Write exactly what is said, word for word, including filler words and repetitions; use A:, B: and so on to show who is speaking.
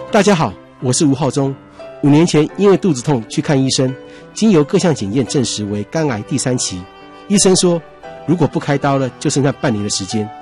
A: 大家好，我是吴浩中。五年前因为肚子痛去看医生，经由各项检验证实为肝癌第三期。医生说，如果不开刀了，就剩下半年的时间。